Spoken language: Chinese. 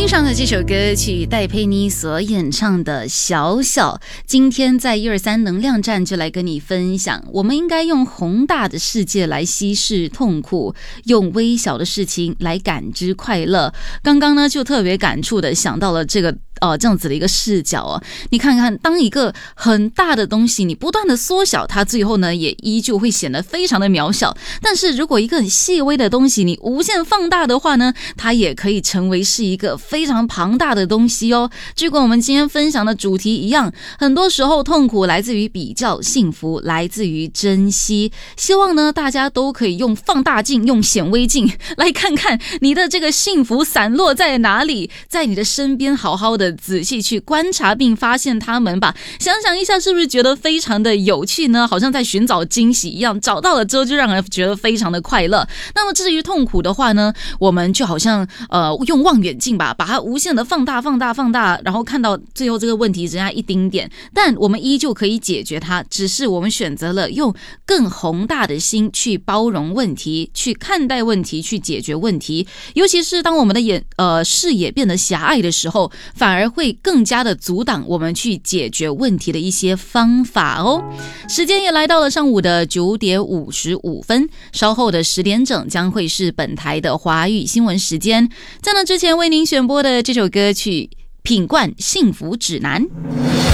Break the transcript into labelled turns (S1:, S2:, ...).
S1: 上的这首歌曲戴佩妮所演唱的《小小》，今天在123能量站就来跟你分享，我们应该用宏大的世界来稀释痛苦，用微小的事情来感知快乐。刚刚呢就特别感触的想到了这样子的一个视角哦，你看看，当一个很大的东西你不断的缩小它，最后呢也依旧会显得非常的渺小。但是如果一个很细微的东西你无限放大的话呢，它也可以成为是一个非常庞大的东西哦。就跟我们今天分享的主题一样，很多时候痛苦来自于比较，幸福来自于珍惜。希望呢大家都可以用放大镜，用显微镜来看看你的这个幸福散落在哪里，在你的身边好好的仔细去观察并发现它们吧。想想一下，是不是觉得非常的有趣呢？好像在寻找惊喜一样，找到了之后就让人觉得非常的快乐。那么至于痛苦的话呢，我们就好像用望远镜吧，把它无限的放大，然后看到最后这个问题只剩下一丁点，但我们依旧可以解决它，只是我们选择了用更宏大的心去包容问题，去看待问题，去解决问题。尤其是当我们的视野变得狭隘的时候，反而会更加的阻挡我们去解决问题的一些方法哦。时间也来到了上午的9点55分，稍后的10点整将会是本台的华语新闻时间。在那之前为您选播的这首歌曲《品冠幸福指南》。